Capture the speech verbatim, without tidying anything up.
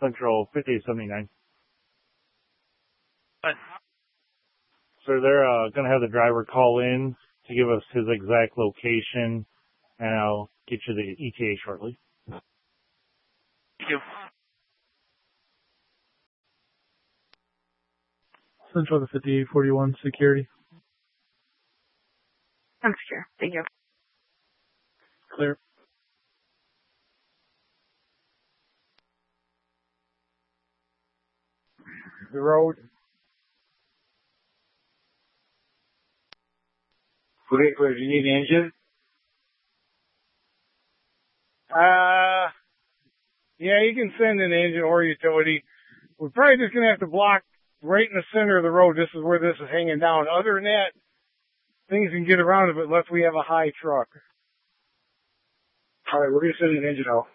Central fifty seventy-nine. What? So they're uh, going to have the driver call in to give us his exact location, and I'll get you the E T A shortly. Thank you. Central to fifty-eight forty-one, security. I'm secure. Thank you. Clear. The road. Okay, clear. Do you need an engine? Uh, yeah, you can send an engine or utility. We're probably just going to have to block right in the center of the road. This is where this is hanging down. Other than that, things can get around it, but unless we have a high truck. All right, we're going to send an engine out.